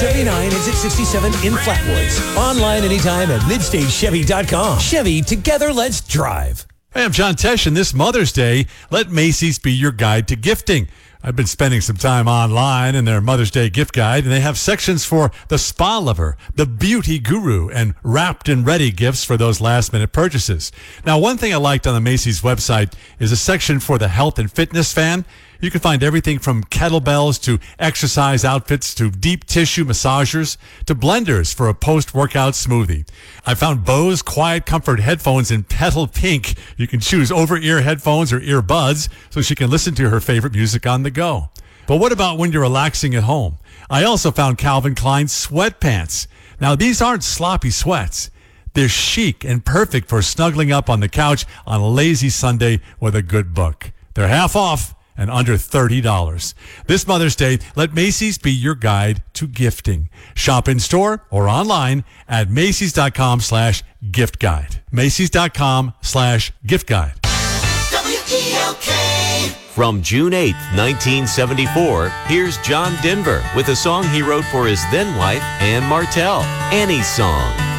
79 Exit 67 in Flatwoods. Online anytime at MidstateChevy.com. Chevy, together let's drive. Hey, I'm John Tesh, and this Mother's Day, let Macy's be your guide to gifting. I've been spending some time online in their Mother's Day gift guide, and they have sections for the spa lover, the beauty guru, and wrapped and ready gifts for those last-minute purchases. Now, one thing I liked on the Macy's website is a section for the health and fitness fan. You can find everything from kettlebells to exercise outfits to deep tissue massagers to blenders for a post-workout smoothie. I found Bose Quiet Comfort headphones in petal pink. You can choose over-ear headphones or earbuds so she can listen to her favorite music on the go. But what about when you're relaxing at home? I also found Calvin Klein sweatpants. Now, these aren't sloppy sweats. They're chic and perfect for snuggling up on the couch on a lazy Sunday with a good book. They're half off and under $30. This Mother's Day, let Macy's be your guide to gifting. Shop in store or online at Macys.com/gift guide. Macys.com/gift guide. WELK. From June 8th, 1974, here's John Denver with a song he wrote for his then wife, Ann Martell, Annie's Song.